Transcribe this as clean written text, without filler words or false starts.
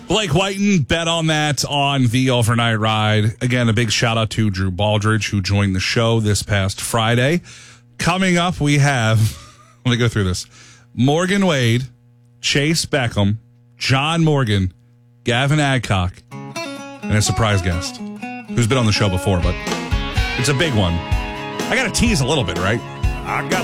Blake Whiten bet on that on the overnight ride. Again, a big shout out to Drew Baldridge, who joined the show this past Friday. Coming up, we have, let me go through this, Morgan Wade, Chase Beckham, John Morgan, Gavin Adcock, and a surprise guest who's been on the show before, but it's a big one. I got to tease a little bit, right? I got